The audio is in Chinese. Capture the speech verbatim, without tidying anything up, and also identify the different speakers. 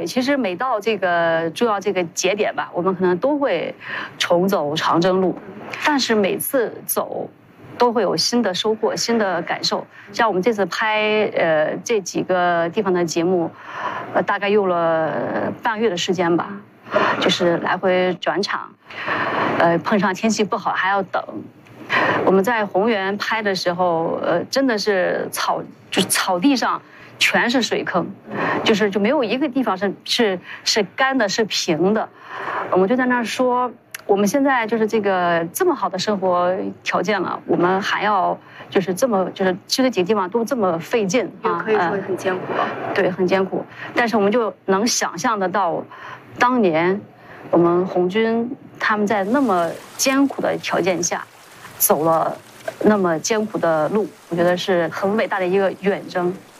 Speaker 1: 其实每到这个重要这个节点吧，我们可能都会重走长征路，但是每次走都会有新的收获、新的感受。像我们这次拍呃这几个地方的节目，呃大概用了半个月的时间吧，就是来回转场，呃碰上天气不好还要等。我们在红原拍的时候，呃真的是草就是草地上全是水坑，就是就没有一个地方是是是干的、是平的。我们就在那儿说，我们现在就是这个这么好的生活条件了，我们还要就是这么就是去这几个地方都这么费劲啊，
Speaker 2: 可以说很艰苦了。
Speaker 1: 对，很艰苦。但是我们就能想象得到，当年我们红军他们在那么艰苦的条件下，走了那么艰苦的路，我觉得是很伟大的一个远征。